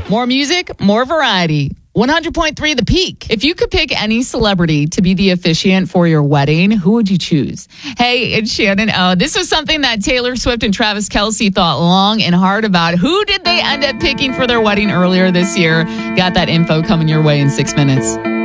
More music, more variety. 100.3 The Peak. If you could pick any celebrity to be the officiant for your wedding, who would you choose? Hey, it's Shannon. This was something that Taylor Swift and Travis Kelce thought long and hard about. Who did they end up picking for their wedding earlier this year? Got that info coming your way in 6 minutes.